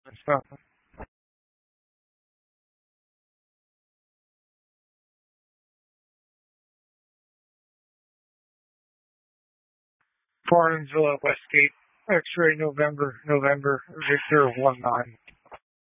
That's nothing. Farnhamville at Westgate. X-ray November, Victor 19.